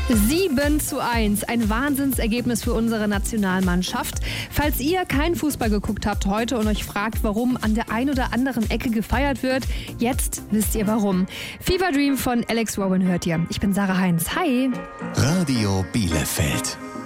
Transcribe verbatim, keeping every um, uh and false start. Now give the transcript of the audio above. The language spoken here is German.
sieben zu eins, ein Wahnsinnsergebnis für unsere Nationalmannschaft. Falls ihr keinen Fußball geguckt habt heute und euch fragt, warum an der ein oder anderen Ecke gefeiert wird, jetzt wisst ihr warum. Fever Dream von Alex Rowan hört ihr. Ich bin Sarah Heinz. Hi. Radio Bielefeld.